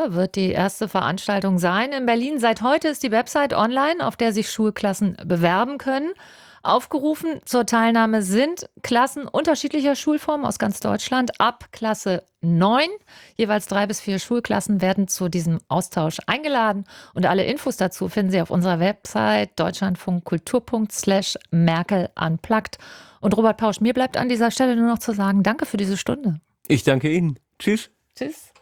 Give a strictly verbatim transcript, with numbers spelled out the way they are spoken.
Woche wird die erste Veranstaltung sein in Berlin. Seit heute ist die Website online, auf der sich Schulklassen bewerben können. Aufgerufen zur Teilnahme sind Klassen unterschiedlicher Schulformen aus ganz Deutschland ab Klasse neun. Jeweils drei bis vier Schulklassen werden zu diesem Austausch eingeladen. Und alle Infos dazu finden Sie auf unserer Website deutschlandfunkkultur.de slash Merkel unplugged. Und Robert Pausch, mir bleibt an dieser Stelle nur noch zu sagen, danke für diese Stunde. Ich danke Ihnen. Tschüss. Tschüss.